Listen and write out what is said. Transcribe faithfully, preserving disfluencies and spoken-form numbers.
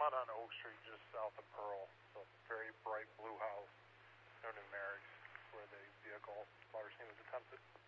out on Oak Street just south of Pearl. So very bright blue house, no numerics, where the vehicle largely was attempted.